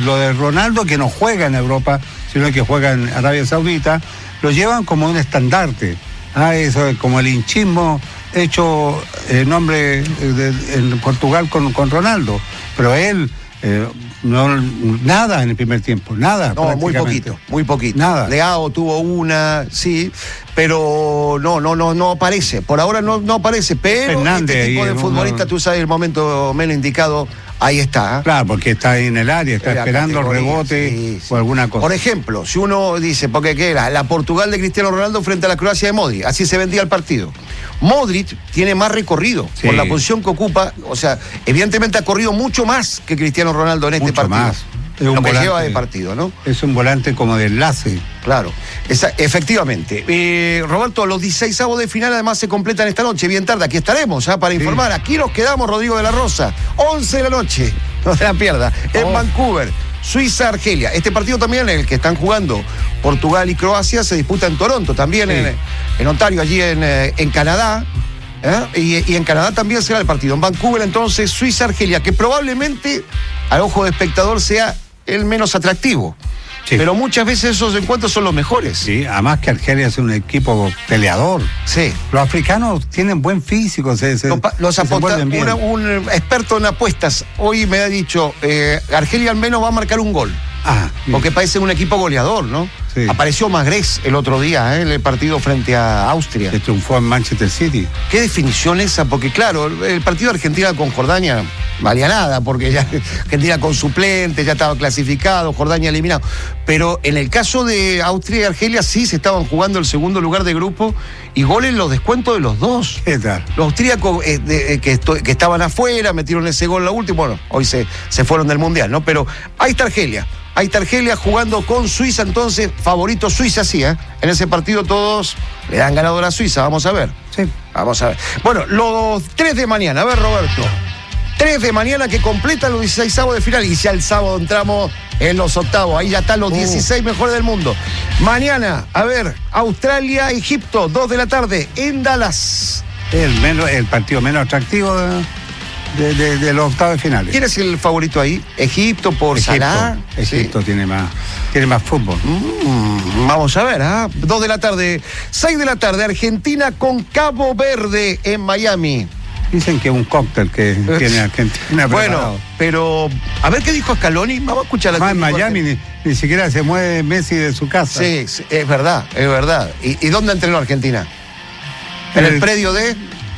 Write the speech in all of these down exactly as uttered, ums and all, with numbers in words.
lo de Ronaldo, que no juega en Europa, sino que juega en Arabia Saudita, lo llevan como un estandarte. Ah, eso es como el hinchismo hecho en nombre de, en Portugal con, con Ronaldo. Pero él, eh, no, nada en el primer tiempo, nada. No, muy poquito, muy poquito. Nada. Leao tuvo una, sí, pero no, no, no, no aparece. Por ahora no, no aparece, pero Fernández, este tipo de futbolista, tú sabes el momento menos indicado, ahí está. Claro, porque está ahí en el área, está la esperando el rebote sí, sí. o alguna cosa. Por ejemplo, si uno dice, porque ¿qué era? La Portugal de Cristiano Ronaldo frente a la Croacia de Modric, así se vendía el partido. Modric tiene más recorrido sí. por la posición que ocupa, o sea, evidentemente ha corrido mucho más que Cristiano Ronaldo en este mucho partido. Más. Es un lo que volante, lleva de partido, ¿no? Es un volante como de enlace. Claro, esa, efectivamente. Eh, Roberto, los dieciseisavos de final además se completan esta noche, bien tarde. Aquí estaremos ¿eh? para sí. informar. Aquí nos quedamos, Rodrigo de la Rosa. once de la noche, no se la pierda. En oh. Vancouver, Suiza-Argelia. Este partido también, en el que están jugando Portugal y Croacia, se disputa en Toronto, también sí. en, en Ontario, allí en, en Canadá. ¿Eh? Y, y en Canadá también será el partido. En Vancouver, entonces, Suiza-Argelia, que probablemente, al ojo de espectador, sea el menos atractivo. Sí. Pero muchas veces esos encuentros son los mejores. Sí, además que Argelia es un equipo peleador. Sí. Los africanos tienen buen físico. Se, se, los los se aposta, una, un experto en apuestas hoy me ha dicho, eh, Argelia al menos va a marcar un gol. Ah, porque parece un equipo goleador, ¿no? Sí. Apareció Magrés el otro día, ¿eh? en el partido frente a Austria. Que triunfó en Manchester City. ¿Qué definición esa? Porque claro, el partido de Argentina con Jordania valía nada, porque ya Argentina con suplentes, ya estaba clasificado, Jordania eliminado. Pero en el caso de Austria y Argelia sí se estaban jugando el segundo lugar de grupo y goles los descuentos de los dos. ¿Qué tal? Los austríacos eh, de, que, esto, que estaban afuera, metieron ese gol la última, bueno, hoy se, se fueron del Mundial, ¿no? Pero ahí está Argelia. Ahí está Argelia jugando con Suiza, entonces, favorito Suiza, sí, ¿eh? En ese partido todos le dan ganador a Suiza, vamos a ver. Sí. Vamos a ver. Bueno, los tres de mañana, a ver, Roberto. tres de mañana que completan los dieciseisavos de final y ya el sábado entramos en los octavos. Ahí ya están los dieciséis uh. mejores del mundo. Mañana, a ver, Australia, Egipto, dos de la tarde, en Dallas. El, menos, el partido menos atractivo de... De, de, de los octavos de finales. ¿Quién es el favorito ahí? ¿Egipto por Egipto, Salah? Egipto ¿Sí? tiene más tiene más fútbol. Mm, vamos a ver, ¿ah? ¿eh? Dos de la tarde, seis de la tarde, Argentina con Cabo Verde en Miami. Dicen que es un cóctel que tiene Argentina. Bueno, preparado. Pero a ver qué dijo Scaloni. Vamos a escuchar la. Más en Miami ni, ni siquiera se mueve Messi de su casa. Sí, sí es verdad, es verdad. ¿Y, y dónde entrenó Argentina? En el, el predio de...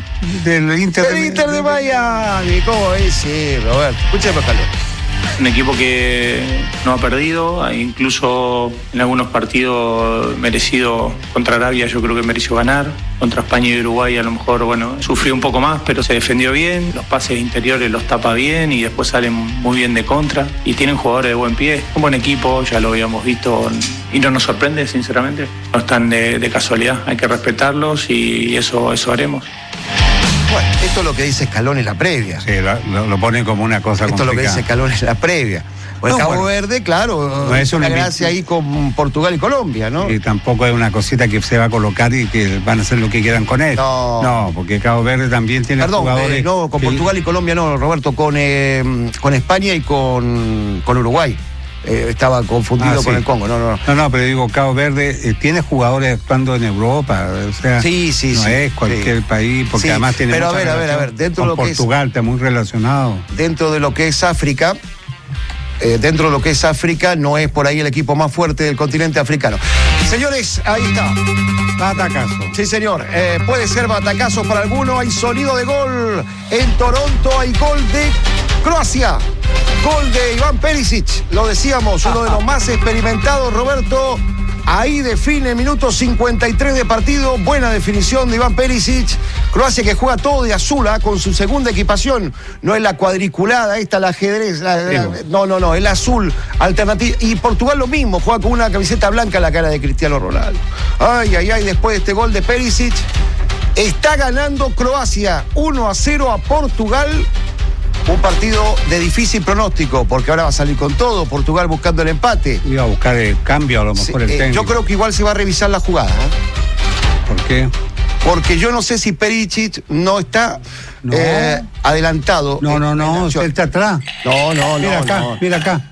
Del Inter, del de, Inter de, de Miami. ¿Cómo es? Sí, Roberto. Escúchame, Scaloni. Un equipo que no ha perdido, incluso en algunos partidos merecido. Contra Arabia yo creo que mereció ganar, contra España y Uruguay a lo mejor, bueno, sufrió un poco más, pero se defendió bien, los pases interiores los tapa bien y después salen muy bien de contra y tienen jugadores de buen pie, un buen equipo, ya lo habíamos visto y no nos sorprende, sinceramente, no están de, de casualidad, hay que respetarlos y eso, eso haremos. Bueno, esto es lo que dice Scaloni en la previa. Sí, lo, lo, lo pone como una cosa Esto complicada. es lo que dice Scaloni en la previa. Pues no, Cabo bueno, Verde, claro, no es una gracia ahí con Portugal y Colombia, ¿no? Y tampoco es una cosita que se va a colocar y que van a hacer lo que quieran con él. No, no porque Cabo Verde también tiene Perdón, jugadores... Eh, no, con que... Portugal y Colombia no, Roberto, con, eh, con España y con, con Uruguay. Eh, estaba confundido ah, con sí. el Congo, no, no, no. No, no, pero digo, Cabo Verde eh, tiene jugadores actuando en Europa, o sea, sí, sí, no sí, es cualquier sí. país, porque sí, además tiene pero mucha a ver, a ver, a ver, dentro con de lo Portugal que es, está muy relacionado. Dentro de lo que es África, eh, dentro de lo que es África, no es por ahí el equipo más fuerte del continente africano. Señores, ahí está. Batacazo. Sí, señor. Eh, puede ser batacazo para alguno. Hay sonido de gol. En Toronto hay gol de Croacia. Gol de Iván Perisic. Lo decíamos, uno de los más experimentados, Roberto. Ahí define, minuto cincuenta y tres de partido. Buena definición de Iván Perisic. Croacia que juega todo de azul, ¿eh? Con su segunda equipación. No es la cuadriculada, esta la ajedrez. La, la, no, no, no, el azul alternativo. Y Portugal lo mismo, juega con una camiseta blanca a la cara de Cristiano Ronaldo. Ay, ay, ay, después de este gol de Perisic. Está ganando Croacia uno a cero a Portugal. Un partido de difícil pronóstico, porque ahora va a salir con todo, Portugal buscando el empate. Iba a buscar el cambio a lo mejor sí, el eh, técnico. Yo creo que igual se va a revisar la jugada. ¿eh? ¿Por qué? Porque yo no sé si Perisic no está no. Eh, adelantado. No, no, no, él está atrás. No, no, mira no. Acá, no. Mira acá,